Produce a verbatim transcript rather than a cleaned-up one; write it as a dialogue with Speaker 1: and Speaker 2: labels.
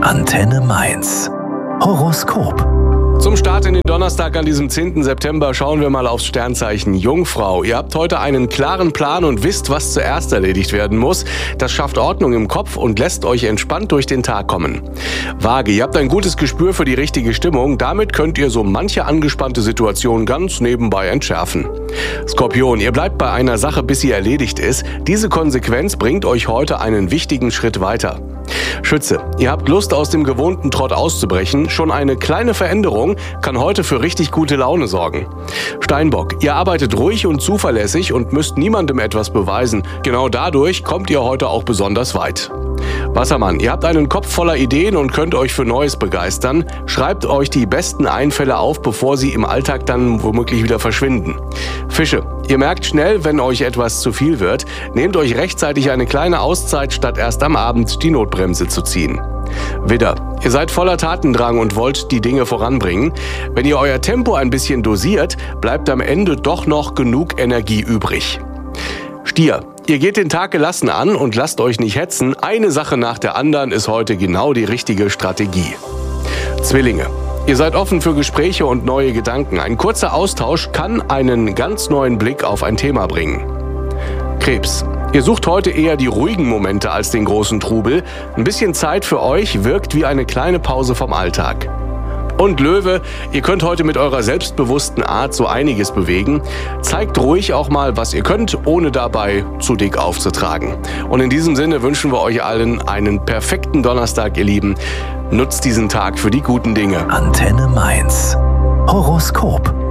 Speaker 1: Antenne Mainz. Horoskop.
Speaker 2: Zum Start in den Donnerstag an diesem zehnten September schauen wir mal aufs Sternzeichen Jungfrau. Ihr habt heute einen klaren Plan und wisst, was zuerst erledigt werden muss. Das schafft Ordnung im Kopf und lässt euch entspannt durch den Tag kommen. Waage, ihr habt ein gutes Gespür für die richtige Stimmung. Damit könnt ihr so manche angespannte Situation ganz nebenbei entschärfen. Skorpion, ihr bleibt bei einer Sache, bis sie erledigt ist. Diese Konsequenz bringt euch heute einen wichtigen Schritt weiter. Schütze, ihr habt Lust, aus dem gewohnten Trott auszubrechen. Schon eine kleine Veränderung kann heute für richtig gute Laune sorgen. Steinbock, ihr arbeitet ruhig und zuverlässig und müsst niemandem etwas beweisen. Genau dadurch kommt ihr heute auch besonders weit. Wassermann, ihr habt einen Kopf voller Ideen und könnt euch für Neues begeistern. Schreibt euch die besten Einfälle auf, bevor sie im Alltag dann womöglich wieder verschwinden. Fische, ihr merkt schnell, wenn euch etwas zu viel wird. Nehmt euch rechtzeitig eine kleine Auszeit, statt erst am Abend die Notbremse zu ziehen. Widder, ihr seid voller Tatendrang und wollt die Dinge voranbringen. Wenn ihr euer Tempo ein bisschen dosiert, bleibt am Ende doch noch genug Energie übrig. Stier, ihr geht den Tag gelassen an und lasst euch nicht hetzen. Eine Sache nach der anderen ist heute genau die richtige Strategie. Zwillinge, ihr seid offen für Gespräche und neue Gedanken. Ein kurzer Austausch kann einen ganz neuen Blick auf ein Thema bringen. Krebs, ihr sucht heute eher die ruhigen Momente als den großen Trubel. Ein bisschen Zeit für euch wirkt wie eine kleine Pause vom Alltag. Und Löwe, ihr könnt heute mit eurer selbstbewussten Art so einiges bewegen. Zeigt ruhig auch mal, was ihr könnt, ohne dabei zu dick aufzutragen. Und in diesem Sinne wünschen wir euch allen einen perfekten Donnerstag, ihr Lieben. Nutzt diesen Tag für die guten Dinge.
Speaker 1: Antenne Mainz. Horoskop.